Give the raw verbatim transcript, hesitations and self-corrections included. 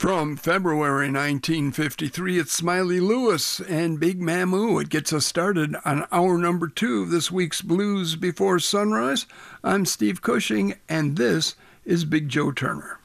From February nineteen fifty-three, it's Smiley Lewis and Big Mamu. It gets us started on hour number two of this week's Blues Before Sunrise. I'm Steve Cushing, and this is Big Joe Turner.